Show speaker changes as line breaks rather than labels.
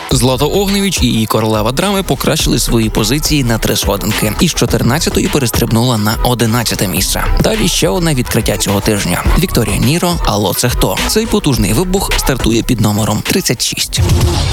Злата Огнєвіч і її королева драми покращили свої позиції на 3 сходинки. Із 14-ї перестрибнула на 11-те місце. Далі ще одне відкриття цього тижня. Вікторія Ніро «Алло, це хто?». Цей потужний вибух стартує під номером 36.